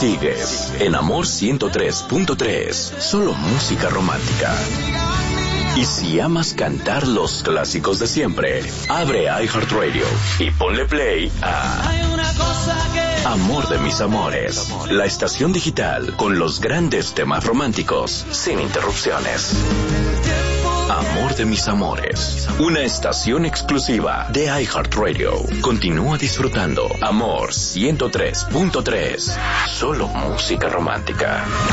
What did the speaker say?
Sigues en Amor 103.3, solo música romántica. Y si amas cantar los clásicos de siempre, abre iHeartRadio y ponle play a Amor de mis amores, la estación digital con los grandes temas románticos sin interrupciones. Amor de mis amores, una estación exclusiva de iHeartRadio. Continúa disfrutando Amor 103.3, solo música romántica.